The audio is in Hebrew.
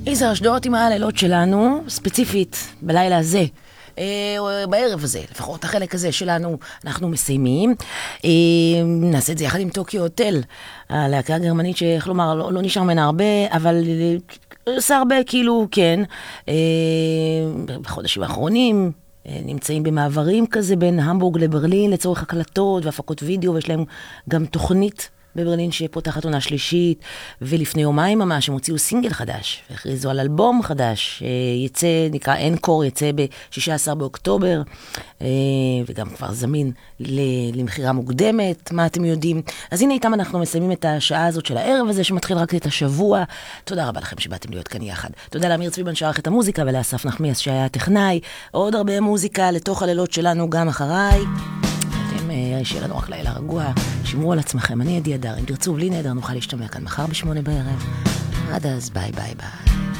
יזהר אשדוד עם הלילות שלנו, ספציפית בלילה הזה, בערב הזה, לפחות החלק הזה שלנו, אנחנו מסיימים. נעשה את זה יחד עם טוקיו הוטל, הלהקה הגרמנית שאיך לומר, לא נשאר ממנה הרבה, אבל עושה הרבה כאילו, כן. בחודשים האחרונים נמצאים במעברים כזה בין המבורג לברלין לצורך הקלטות והפקות וידאו, ויש להם גם תוכנית בברלין שפותחת עונה שלישית, ולפני יומיים ממש הם הוציאו סינגל חדש, והכריזו על אלבום חדש, יצא, נקרא אנקור, יצא ב-16 באוקטובר, וגם כבר זמין למחירה מוקדמת, מה אתם יודעים. אז הנה איתם אנחנו מסיימים את השעה הזאת של הערב הזה, שמתחיל רק את השבוע. תודה רבה לכם שבאתם להיות כאן יחד. תודה לאמיר צביבן שערך את המוזיקה, ולאסף נחמיאס שהיה הטכנאי. עוד הרבה מוזיקה לתוך הלילות שלנו גם אחריי. שיהיה לנו רק לילה רגוע, שמרו על עצמכם, אני עדי אדר, אם תרצו בלי נדר נוכל להשתמע כאן מחר ב8 בערב. עד אז ביי ביי ביי.